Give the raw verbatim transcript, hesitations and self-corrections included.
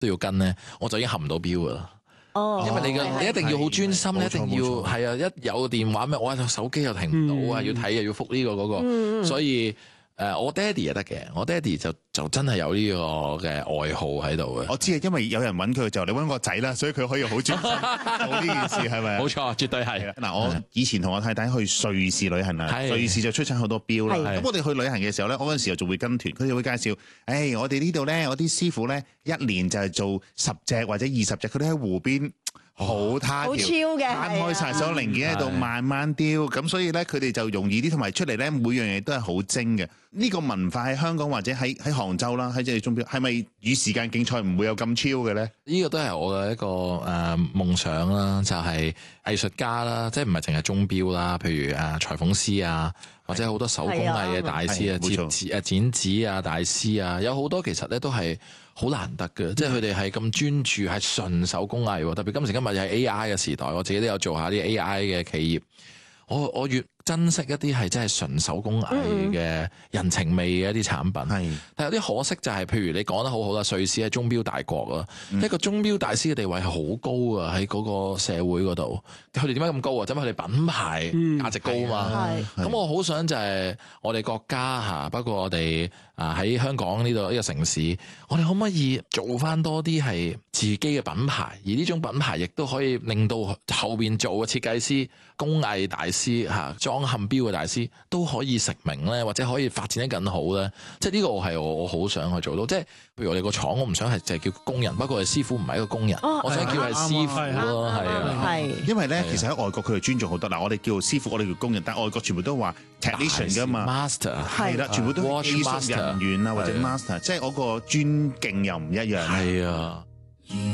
都要跟咧，我就已經合唔到標噶啦。 哦， 因為你嘅你一定要好專心，你一定要係啊，一有電話咩，我手機又停唔到啊，要睇又要覆呢個嗰個，所以。誒，我爹哋又得嘅，我爹哋就就真係有呢個嘅愛好喺度嘅。 我知啊，因為有人揾佢就你揾個仔啦，所以佢可以好專心做呢件事，係咪？ 冇錯，絕對係。 嗱，我以前同我太太去瑞士旅行啊，瑞士就出產好多錶啦。咁我哋去旅行嘅時候咧，我嗰陣時又仲會跟團，佢哋會介紹，誒，我哋呢度咧，我啲師傅咧，一年就係做十隻或者二十隻，佢哋喺湖邊。好他條，攤開晒所有零件喺度，慢慢雕，咁所以咧佢哋就容易啲，同埋出嚟咧每樣嘢都係好精嘅。呢個文化喺香港或者喺喺杭州啦，喺隻鐘錶係咪與時間競賽唔會有咁超嘅咧？ 呢個都係我嘅一個誒夢想啦，就係藝術家啦，即係唔係淨係鐘錶啦，譬如誒裁縫師啊，或者好多手工藝嘅大師啊，剪紙誒剪紙啊大師啊，有好多其實咧都係。好難得嘅，即係佢哋係咁專注，係純手工藝，特別今時今日又係 A I 嘅時代，我自己都有做下啲 A I 嘅企業，我我越珍惜一啲係真係純手工藝嘅人情味嘅一啲產品。係、嗯，但係有啲可惜就係、是，譬如你講得好好啦，瑞士係鐘錶大國啦，嗯、一個鐘錶大師嘅地位係好高啊，喺嗰個社會嗰度，佢哋點解咁高啊？就因為佢哋品牌價值高嘛。咁、嗯、我好想就係我哋國家吓，包括我哋啊喺香港呢度呢個城市，我哋可唔可以做翻多啲係自己嘅品牌？而呢種品牌亦都可以令到後邊做嘅設計師、工藝大師吓。裝嵌錶嘅大師都可以成名咧，或者可以發展得更好咧。即係呢個係我我好想去做到。即係譬如我哋個廠，我唔想係淨係叫工人，不過係師傅唔係一個工人，哦、我想叫係師傅咯，係啊。係，因為咧，其實喺外國佢哋尊重好多。嗱，我哋叫師傅，我哋叫工人，但係外國全部都話 technician 噶嘛 ，master 係啦，全部都係技術人員啊，或者 master，即係我個尊敬又唔一樣。 係啊。